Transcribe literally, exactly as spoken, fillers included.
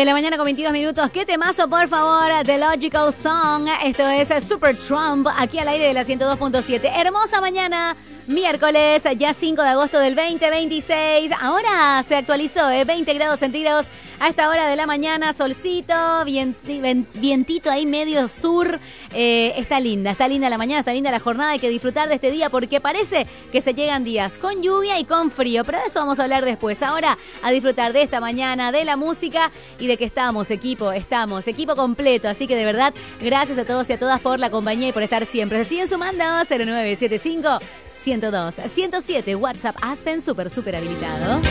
de la mañana con veintidós minutos. ¿Qué temazo, por favor? The Logical Song. Esto es Super Trump, aquí al aire de la ciento dos punto siete. Hermosa mañana, miércoles, ya cinco de agosto del veinte veintiséis. Ahora se actualizó, ¿eh? veinte grados centígrados a esta hora de la mañana. Solcito, vient, vientito ahí medio sur. Eh, está linda, está linda la mañana, está linda la jornada. Hay que disfrutar de este día porque parece que se llegan días con lluvia y con frío. Pero de eso vamos a hablar después. Ahora a disfrutar de esta mañana, de la música y de que estamos, equipo, estamos, equipo completo. Así que de verdad, gracias a todos y a todas por la compañía y por estar siempre. Se siguen sumando cero nueve siete cinco, uno cero dos, uno cero siete. WhatsApp Aspen, súper, súper habilitado.